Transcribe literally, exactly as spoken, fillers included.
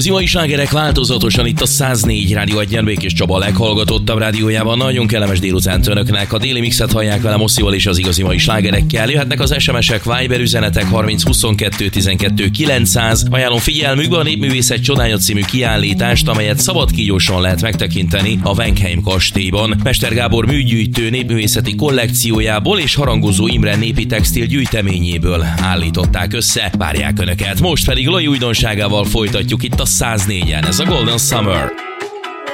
Igazi mai slágerek változatosan itt a száznnégy Rádió Egyen, Békés Csaba a leghallgatottabb rádiójában. Nagyon kellemes délutánt önöknek. A déli mixet hallják velem Osszival és az igazi mai slágerekkel. Jöhetnek az es em es-ek, Viber üzenetek harminc huszonkettő tizenkettő kilencszáz. Ajánlom figyelmükbe a Népművészet csodája című kiállítást, amelyet szabadkígyósan lehet megtekinteni a Wenkheim kastélyban. Mester Gábor műgyűjtő népművészeti kollekciójából és Harangozó Imre népi textil gyűjteményéből állították össze. Várják önöket. Most pedig Loi újdonságával folytatjuk itt a száznégyen. Ez a Golden Summer.